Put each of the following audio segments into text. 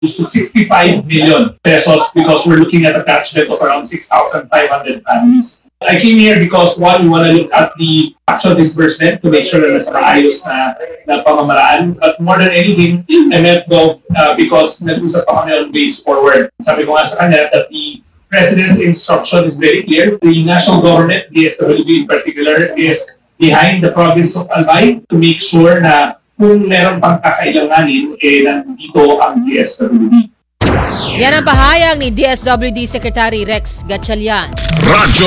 to 65 million pesos because we're looking at a catchment of around 6,500 families. I came here because one, we want to look at the actual disbursement to make sure that nasa maayos na pamamaraan. But more than anything, I met Gov because nag-usap pa kami on ways forward. Sabi ko nga sa kanya that the President's instruction is very clear. The national government, DSWD in particular, is behind the province of Albay to make sure na kung meron pang kakailanganin, nandito ang DSWD. Yan ang pahayag ni DSWD Secretary Rex Gatchalian. Radyo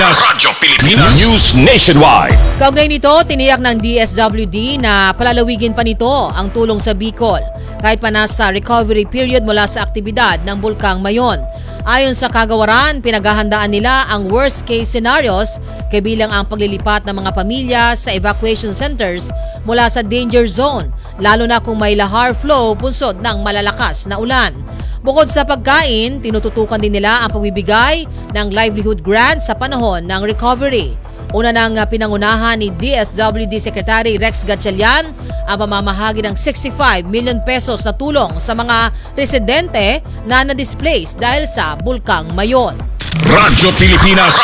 Pilipinas, News Nationwide. Kaugnay nito, tiniyak ng DSWD na palalawigin pa nito ang tulong sa Bicol kahit pa nasa recovery period mula sa aktibidad ng Bulkang Mayon. Ayon sa kagawaran, pinaghahandaan nila ang worst case scenarios kabilang ang paglilipat ng mga pamilya sa evacuation centers mula sa danger zone, lalo na kung may lahar flow punsod ng malalakas na ulan. Bukod sa pagkain, tinututukan din nila ang pagbibigay ng livelihood grant sa panahon ng recovery. Una nang pinangunahan ni DSWD Secretary Rex Gatchalian ang pamamahagi ng 65 million pesos na tulong sa mga residente na na-displace dahil sa Bulkang Mayon. Radyo Pilipinas,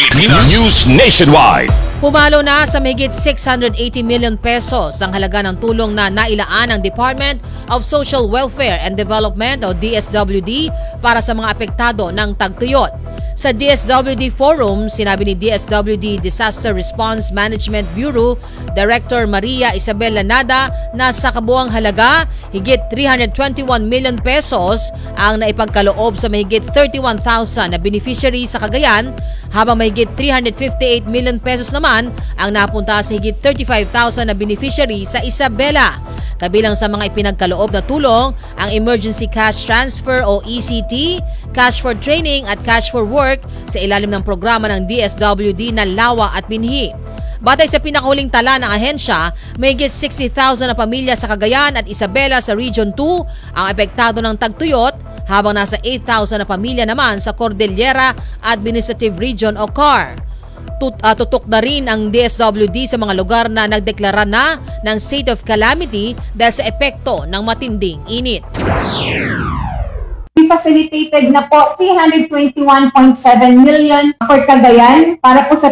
News Nationwide. Pumalo na sa mahigit 680 million pesos ang halaga ng tulong na nailaan ng Department of Social Welfare and Development o DSWD para sa mga apektado ng tagtuyot. Sa DSWD Forum, sinabi ni DSWD Disaster Response Management Bureau Director Maria Isabel Lanada na sa kabuang halaga, higit 321 million pesos ang naipagkaloob sa mahigit 31,000 na beneficiaries sa Cagayan, habang mahigit 358 million pesos naman ang napunta sa higit 35,000 na beneficiaries sa Isabela. Kabilang sa mga ipinagkaloob na tulong ang Emergency Cash Transfer o ECT, Cash for Training at Cash for Work sa ilalim ng programa ng DSWD na Lawa at Binhi. Batay sa pinakahuling tala ng ahensya, mahigit 60,000 na pamilya sa Cagayan at Isabela sa Region 2 ang apektado ng tagtuyot, habang nasa 8,000 na pamilya naman sa Cordillera Administrative Region o CAR. Tutok na rin ang DSWD sa mga lugar na nagdeklara na ng state of calamity dahil sa epekto ng matinding init. We facilitated na po 321.7 million for Cagayan para po sa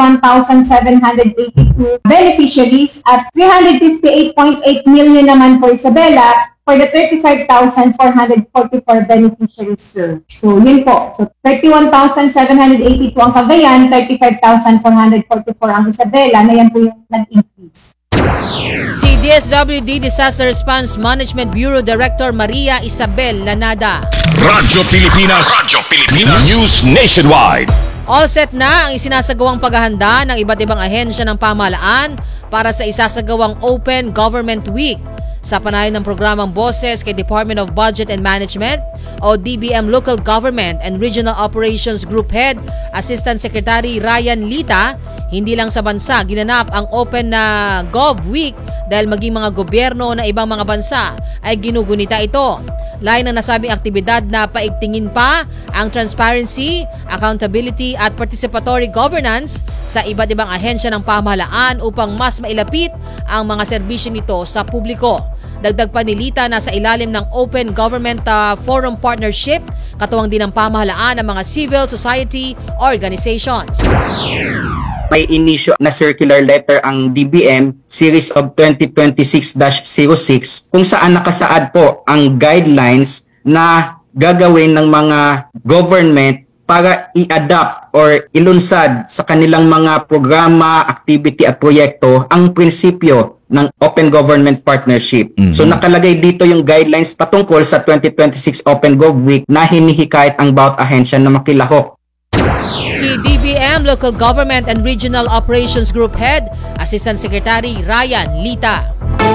31,782 beneficiaries at 358.8 million naman for Isabela for the 35,444 beneficiaries served. So, yun po. So, 31,782 ang Cagayan, 35,444 ang Isabela, na yan po yung nag-increase. Si DSWD Disaster Response Management Bureau Director Maria Isabel Lanada. Radyo Pilipinas, News Nationwide. All set na ang isinasagawang paghahanda ng iba't ibang ahensya ng pamahalaan para sa isasagawang Open Government Week. Sa panayon ng programang Boses kay Department of Budget and Management o DBM Local Government and Regional Operations Group Head Assistant Secretary Ryan Lita, hindi lang sa bansa ginanap ang Open na Gov Week dahil maging mga gobyerno na ibang mga bansa ay ginugunita ito. Lain ang nasabing aktibidad na paigtingin pa ang transparency, accountability at participatory governance sa iba't ibang ahensya ng pamahalaan upang mas mailapit ang mga serbisyo nito sa publiko. Dagdag pa ni Lita na sa ilalim ng Open Government Forum Partnership, katuwang din ng pamahalaan ng mga civil society organizations. May inisyo na circular letter ang DBM Series of 2026-06 kung saan nakasaad po ang guidelines na gagawin ng mga government para i-adapt or ilunsad sa kanilang mga programa, activity at proyekto ang prinsipyo ng Open Government Partnership. So nakalagay dito yung guidelines patungkol sa 2026 Open Gov Week na hinihikayat ang bawat ahensya na makilahok. Si DBM Local Government and Regional Operations Group Head, Assistant Secretary Ryan Lita.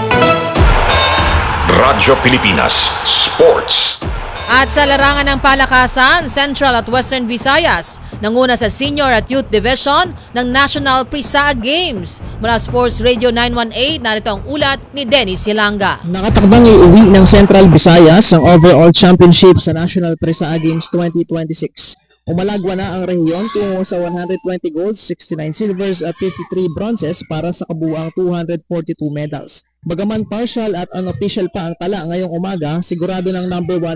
Radyo Pilipinas Sports. At sa larangan ng palakasan, Central at Western Visayas, nanguna sa Senior at Youth Division ng National Prisa Games. Mula Sports Radio 918, narito ang ulat ni Dennis Silanga. Nakatakdang iuwi ng Central Visayas ang overall championship sa National Prisa Games 2026. Umalagwa na ang rehiyon tungo sa 120 golds, 69 silvers at 53 bronzes para sa kabuuang 242 medals. Bagaman partial at unofficial pa ang tala ngayong umaga, sigurado ng number 1